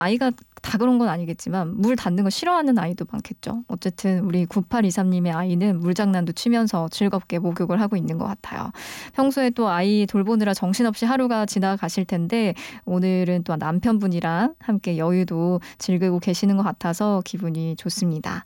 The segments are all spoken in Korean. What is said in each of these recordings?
아이가 다 그런 건 아니겠지만 물 닿는 거 싫어하는 아이도 많겠죠. 어쨌든 우리 9823님의 아이는 물장난도 치면서 즐겁게 목욕을 하고 있는 것 같아요. 평소에 또 아이 돌보느라 정신없이 하루가 지나가실 텐데 오늘은 또 남편분이랑 함께 여유도 즐기고 계시는 것 같아서 기분이 좋습니다.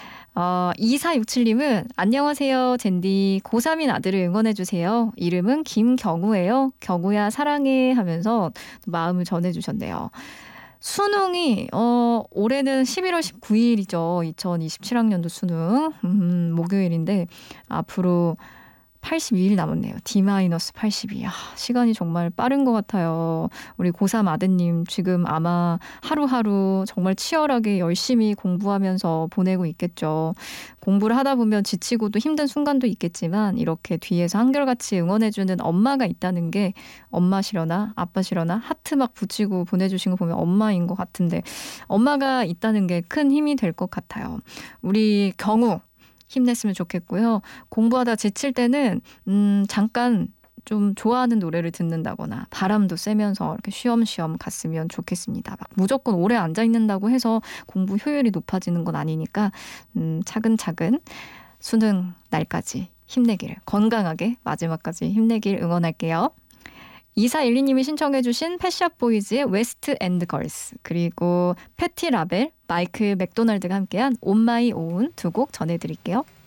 2467님은 안녕하세요 젠디 고3인 아들을 응원해주세요. 이름은 김경우예요. 경우야 사랑해 하면서 마음을 전해주셨네요. 수능이 올해는 11월 19일이죠. 2027학년도 수능 목요일인데 앞으로 82일 남았네요. D-82. 시간이 정말 빠른 것 같아요. 우리 고3 아드님 지금 아마 하루하루 정말 치열하게 열심히 공부하면서 보내고 있겠죠. 공부를 하다 보면 지치고도 힘든 순간도 있겠지만 이렇게 뒤에서 한결같이 응원해주는 엄마가 있다는 게 엄마시려나 아빠시려나 하트 막 붙이고 보내주신 거 보면 엄마인 것 같은데 엄마가 있다는 게 큰 힘이 될 것 같아요. 우리 경우 힘냈으면 좋겠고요. 공부하다 지칠 때는 잠깐 좀 좋아하는 노래를 듣는다거나 바람도 쐬면서 이렇게 쉬엄쉬엄 갔으면 좋겠습니다. 막 무조건 오래 앉아 있는다고 해서 공부 효율이 높아지는 건 아니니까 차근차근 수능 날까지 힘내기를 건강하게 마지막까지 힘내길 응원할게요. 2412님이 신청해 주신 펫샵보이즈의 웨스트 앤드 걸스 그리고 패티라벨, 마이클 맥도날드가 함께한 온 마이 오운 두 곡 전해드릴게요.